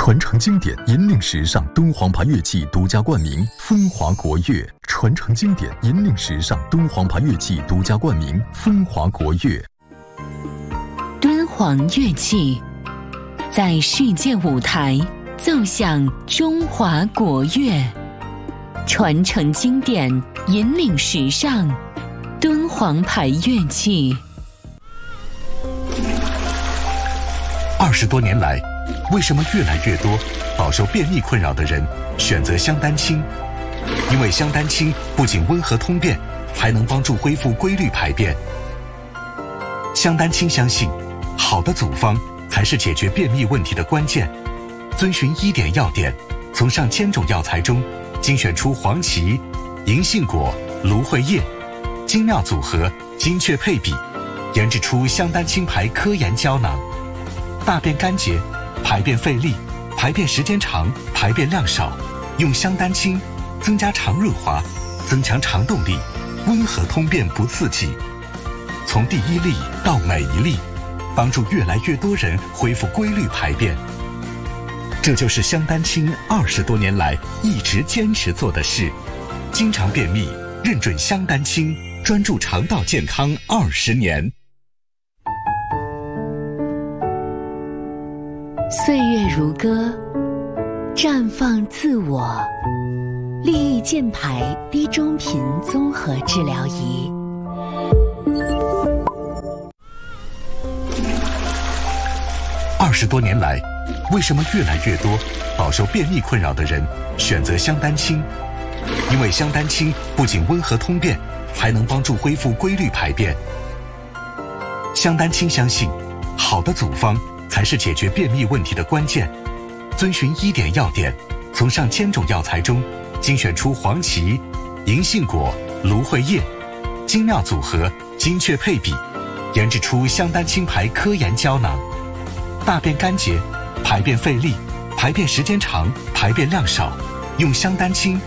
传承经典，引领时尚，敦煌牌乐器独家冠名，风华国乐。传承经典，引领时尚，敦煌牌乐器独家冠名，风华国乐。 敦煌乐器在世界舞台奏响中华国乐，传承经典，引领时尚，敦煌牌乐器。 20多年来，为什么越来越多饱受便秘困扰的人选择香丹青？因为香丹青不仅温和通便，还能帮助恢复规律排便。香丹青相信，好的组方才是解决便秘问题的关键。遵循1点要点，从上千种药材中精选出黄芪、银杏果、芦荟叶，精妙组合，精确配比，研制出香丹青牌科研胶囊。大便干结，排便费力，排便时间长，排便量少，用香丹青增加肠润滑，增强肠动力，温和通便不刺激。从第1粒到每一粒，帮助越来越多人恢复规律排便。这就是香丹青20多年来一直坚持做的事。经常便秘，认准香丹青，专注肠道健康20年。 岁月如歌，绽放自我。利益健牌低中频综合治疗仪。 20多年来，为什么越来越多饱受便秘困扰的人选择香丹青？因为香丹青不仅温和通便，还能帮助恢复规律排便。香丹青相信，好的组方才是解决便秘问题的关键。遵循1点要点，从上千种药材中精选出黄芪、银杏果、芦荟叶，精妙组合，精确配比，研制出香丹青牌科研胶囊。大便干结，排便费力，排便时间长，排便量少，用香丹青